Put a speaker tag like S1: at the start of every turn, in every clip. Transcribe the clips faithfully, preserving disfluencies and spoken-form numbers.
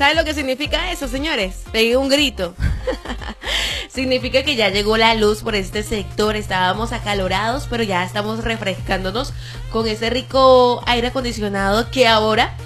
S1: ¿Saben lo que significa eso, señores? Pegué un grito. Significa que ya llegó la luz por este sector. Estábamos acalorados, pero ya estamos refrescándonos con ese rico aire acondicionado que ahora,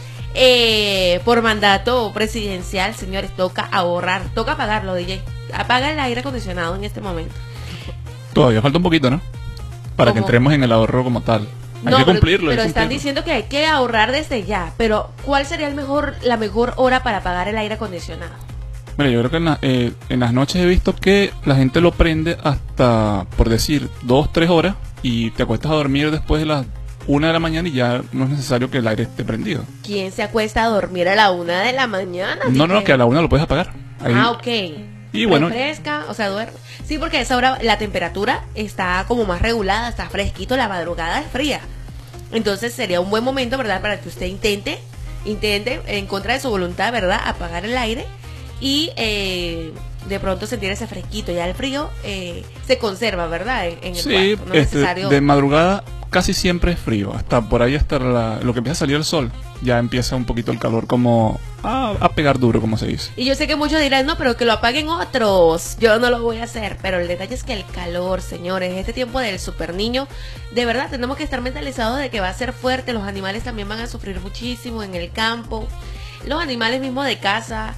S1: eh, por mandato presidencial, señores, toca ahorrar, toca apagarlo, D J. Apaga el aire acondicionado en este momento.
S2: Todavía falta un poquito, ¿no? Para
S1: ¿Cómo?
S2: que entremos en el ahorro como tal. Hay
S1: No,
S2: que
S1: pero,
S2: cumplirlo.
S1: pero
S2: hay que
S1: están
S2: cumplirlo.
S1: diciendo que hay que ahorrar desde ya. Pero ¿cuál sería el mejor, la mejor hora para apagar el aire acondicionado?
S2: Mira, yo creo que en, la- eh, en las noches he visto que la gente lo prende hasta, por decir, dos, tres horas y te acuestas a dormir después de las una de la mañana y ya no es necesario que el aire esté prendido.
S1: ¿Quién se acuesta a dormir a la una de la mañana?
S2: No, no,
S1: Dije.
S2: que a la una lo puedes apagar. Ahí-
S1: Ah, ok.
S2: Y bueno-
S1: Refresca, o sea, duerme. Sí, porque a esa hora la temperatura está como más regulada, está fresquito, la madrugada es fría. Entonces sería un buen momento, ¿verdad? Para que usted intente, intente, en contra de su voluntad, ¿verdad? Apagar el aire y eh, de pronto sentir ese fresquito. Ya el frío eh, se conserva, ¿verdad? En, en el
S2: Sí,
S1: cuarto. No es
S2: este,
S1: necesario.
S2: de madrugada casi siempre es frío. Hasta por ahí, hasta la- lo que empieza a salir el sol, ya empieza un poquito el calor como a, a pegar duro, como se dice.
S1: Y yo sé que muchos dirán, no, pero que lo apaguen otros. Yo no lo voy a hacer. Pero el detalle es que el calor, señores, este tiempo del super niño, de verdad tenemos que estar mentalizados de que va a ser fuerte. Los animales también van a sufrir muchísimo en el campo. Los animales mismos de casa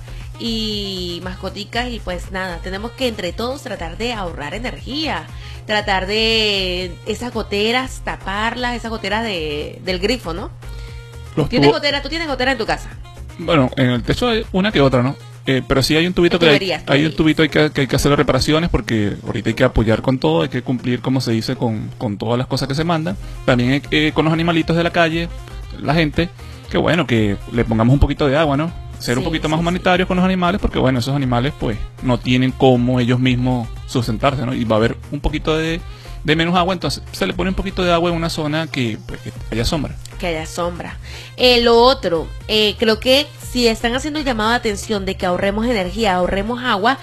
S1: y mascoticas. Y pues nada, tenemos que entre todos tratar de ahorrar energía. Tratar de esas goteras, taparlas, esas goteras de, del grifo, ¿no?
S2: Los
S1: ¿Tienes
S2: tubo-
S1: gotera? ¿Tú tienes gotera en tu casa?
S2: Bueno, en el techo hay una que otra, ¿no? Eh, pero sí hay un tubito
S1: Hay
S2: que hay,
S1: tuberías,
S2: hay un
S1: tuberías.
S2: tubito hay que, que hay que hacer reparaciones porque ahorita hay que apoyar con todo, hay que cumplir, como se dice, con, con todas las cosas que se mandan. También hay, eh, con los animalitos de la calle, la gente, que bueno, que le pongamos un poquito de agua, ¿no? Ser un
S1: Sí,
S2: poquito
S1: sí,
S2: más
S1: sí.
S2: humanitarios con los animales porque bueno, esos animales pues no tienen cómo ellos mismos sustentarse, ¿no? Y va a haber un poquito de, de menos agua, entonces se le pone un poquito de agua en una zona que, pues, que haya sombra.
S1: Que haya sombra. Eh, lo otro, eh, creo que si están haciendo el llamado de atención de que ahorremos energía, ahorremos agua,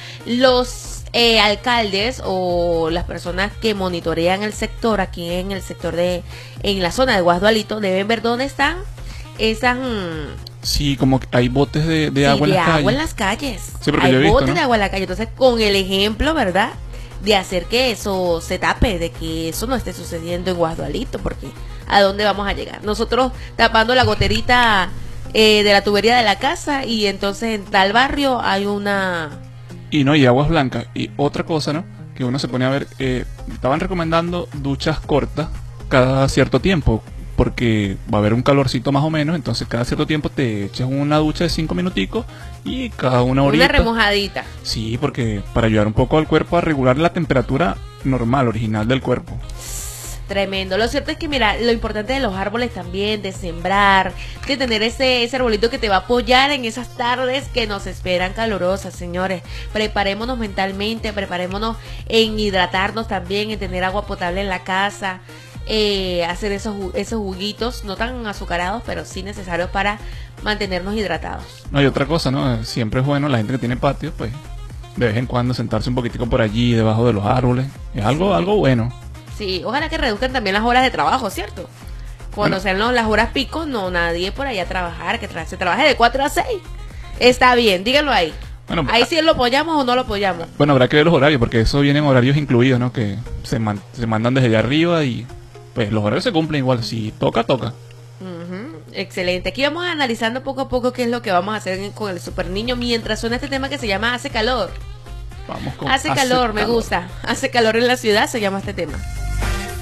S1: los eh, alcaldes o las personas que monitorean el sector, aquí en el sector de, en la zona de Guasdualito, deben ver dónde están esas mm,
S2: Sí, como que hay botes de, de
S1: sí,
S2: agua en
S1: de
S2: las
S1: agua
S2: calles.
S1: en las calles.
S2: Sí, porque
S1: Hay
S2: yo he visto,
S1: botes
S2: ¿no?
S1: de agua en la calle. Entonces, con el ejemplo, ¿verdad? De hacer que eso se tape, de que eso no esté sucediendo en Guasdualito, porque ¿a dónde vamos a llegar? Nosotros tapando la goterita eh, de la tubería de la casa y entonces en tal barrio hay una...
S2: Y no, y aguas blancas. Y otra cosa, ¿no? Que uno se pone a ver, eh, estaban recomendando duchas cortas cada cierto tiempo, porque va a haber un calorcito más o menos, entonces cada cierto tiempo te echas una ducha de cinco minuticos y cada una horita.
S1: Una remojadita.
S2: Sí, porque para ayudar un poco al cuerpo a regular la temperatura normal, original del cuerpo.
S1: Tremendo. Lo cierto es que, mira, lo importante de los árboles también, de sembrar, de tener ese, ese arbolito que te va a apoyar en esas tardes que nos esperan calurosas, señores. Preparémonos mentalmente, preparémonos en hidratarnos también, en tener agua potable en la casa, eh, hacer esos, ju- esos juguitos, no tan azucarados, pero sí necesarios para mantenernos hidratados.
S2: No, y otra cosa, ¿no? Siempre es bueno, la gente que tiene patio, pues, de vez en cuando sentarse un poquitico por allí, debajo de los árboles. Es algo, algo bueno.
S1: Sí, ojalá que reduzcan también las horas de trabajo, ¿cierto? Cuando
S2: Bueno.
S1: sean los- las horas pico, no nadie por allá a trabajar, que tra- se trabaje de cuatro a seis. Está bien, díganlo ahí.
S2: Bueno,
S1: Ahí sí lo apoyamos o no lo apoyamos.
S2: Bueno, habrá que ver los horarios, porque eso vienen horarios incluidos, ¿no? Que se, man- se mandan desde allá arriba y pues los horarios se cumplen igual. Si toca, toca.
S1: Ujú, excelente. Aquí vamos analizando poco a poco qué es lo que vamos a hacer en- con el super niño mientras suena este tema que se llama Hace calor.
S2: Vamos con
S1: Hace calor, me gusta. Hace calor en la ciudad, se llama este tema.